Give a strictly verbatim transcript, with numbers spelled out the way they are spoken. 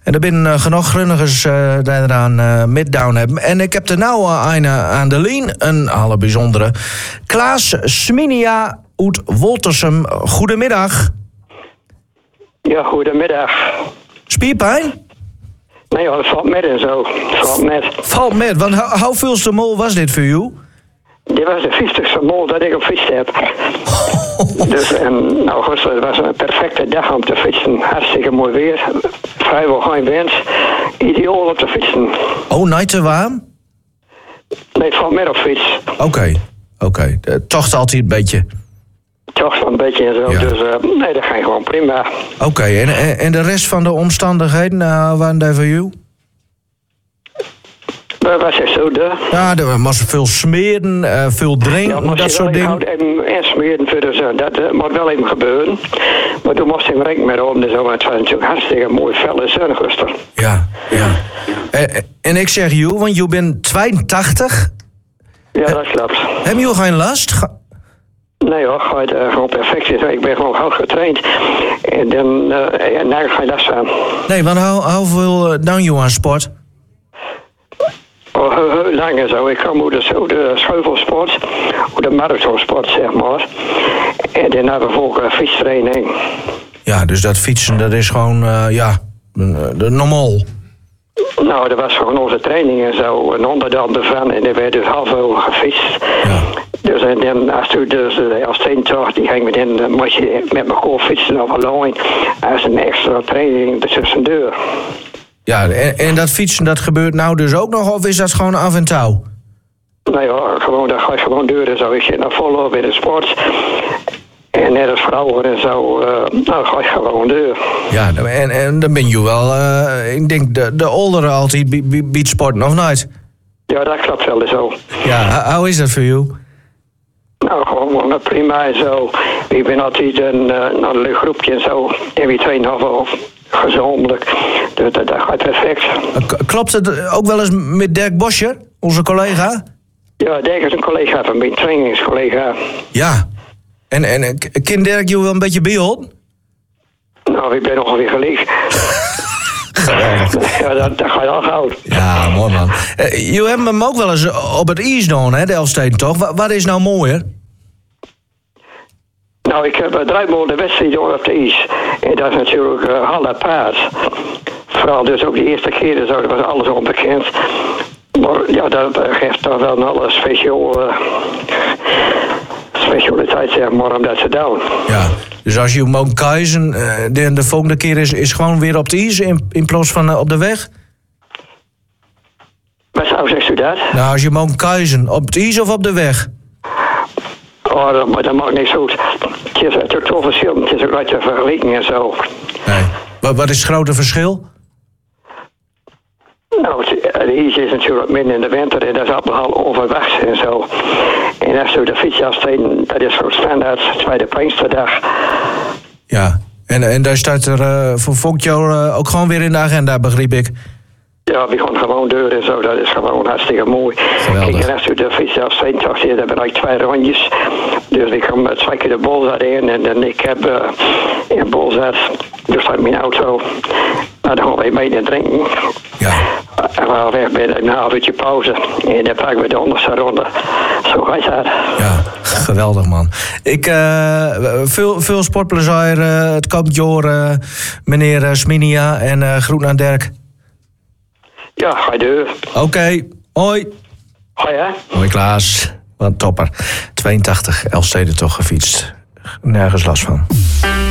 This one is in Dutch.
En er zijn uh, genoeg grunnigers uh, die eraan uh, middown hebben. En ik heb er nou uh, een aan de lijn, een alle bijzondere. Klaas Sminia uit Woltersum. Goedemiddag. Ja, goedemiddag. Spierpijn? Nee hoor, het valt met en zo. Het valt met. Valt met, want ho- hoeveelste mol was dit voor jou? Dit was de vijftigste mol dat ik op fiets heb. Dus en, nou goed, het was een perfecte dag om te fietsen. Hartstikke mooi weer. Vrijwel geen wind. Ideaal om te fietsen. Oh, niet te warm? Nee, het valt met op fiets. Oké, okay, oké. Okay. Uh, toch altijd een beetje. Toch wel een beetje en zo. Ja. Dus uh, nee, dat ging gewoon prima. Oké, okay, en, en de rest van de omstandigheden, uh, waren daar voor jou? Uh, wat is zo de? Ja, er moest veel smeren, uh, veel drinken, ja, dat soort dingen. Ja, en, en smeren voor de zon. Dat uh, moet wel even gebeuren. Maar toen moest ik rekening mee om. Dus het was natuurlijk hartstikke mooi felle zonneguster. Ja, ja. Uh, en ik zeg jou, want je bent tweeëntachtig. Ja, dat klopt. Heb je geen last? Ga- Nee hoor, gewoon, uh, gewoon perfect. Ik ben gewoon goed getraind. En dan uh, ja, daar ga je last van. Nee, want hoe, hoeveel down je aan sport? Oh, heel, heel lang en zo. Ik ga de, zo de scheuvelsport, de marathonsport zeg maar. En dan hebben we ook uh, fietstraining. Ja, dus dat fietsen, dat is gewoon, uh, ja, de, de normaal. Nou, dat was gewoon onze training en zo. Een onderdeel ervan. En er werd dus half veel gefietst. Ja. Dus en dan, als je dus als treintocht, die ging met in, dan moest je met elkaar fietsen over Loon. Als een extra training tussendoor. Ja, en, en dat fietsen, dat gebeurt nou dus ook nog, of is dat gewoon af en toe? Nee hoor, gewoon, dat ga je gewoon door en zo. Ik zit nog volop in de sport. En net als vrouwen en zo, uh, nou ga je gewoon door. Ja, en, en dan ben je wel, uh, ik denk, de, de oudere altijd biedt sporten, of niet? Ja, dat klopt wel zo. Ja, hoe is dat voor jou? Nou, gewoon prima en zo. Ik ben altijd een, uh, een leuk groepje en zo. En we trainen nog gezondelijk. Dus dat, dat gaat perfect. K- klopt het ook wel eens met Dirk Boscher, onze collega? Ja, Dirk is een collega van mijn trainingscollega. Ja. En, en kan Dirk je wel een beetje bijhouden? Nou, ik ben nogal weer gelijk. Ja, dat, dat ga je al gauw. Ja, mooi man. Uh, je hebt hem ook wel eens op het ijs gedaan, hè, de Elfsteden toch? Wat, wat is nou mooier? Nou, ik heb driemaal de wedstrijd door op de ijs. En dat is natuurlijk uh, hal apart. Vooral dus ook de eerste keer, dus dat was alles onbekend. Maar ja, dat uh, geeft toch wel een alle speciaal, uh, specialiteit, zeg maar, om dat te doen. Ja, dus als je moet kiezen, uh, de, de volgende keer is, is gewoon weer op de ijs in, in plaats van uh, op de weg? Wat zou zegt u dat? Nou, als je moet kiezen, op het ijs of op de weg? Oh, dat, maar dat maakt niks uit. Het is natuurlijk toch verschil, het is ook uit te vergelijken en zo. Nee. Wat, wat is het grote verschil? Nou, de ijs is natuurlijk midden in de winter en dat is allemaal onverwachts en zo. En als je de fiets afsteden, dat is gewoon standaard tweede Pinksterdag. Ja, en, en daar staat er uh, voor volgend jaar uh, ook gewoon weer in de agenda, begreep ik. Ja, we gaan gewoon deur en zo, dat is gewoon hartstikke mooi. Geweldig. Kijk, en als je de fiets afsteden, toch zie je, dat ben ik twee rondjes. Dus ik ga met twee keer de Bolzat in en dan ik heb uh, in Bolzat, dus staat mijn auto. Nou, dan gaan we mee naar drinken. Ja. En we weg bij een half uurtje pauze. En dan pakken we de onderste ronde. Zo gaat dat. Ja, geweldig man. Ik, uh, veel, veel sportplezier uh, het komend jaar, uh, meneer uh, Sminia. En uh, groet aan Dirk. Ja, ga je deur. Oké, okay. Hoi. Hoi hè. Hoi Klaas. Wat topper. tweeëntachtig, Elfsteden toch gefietst. Nergens last van.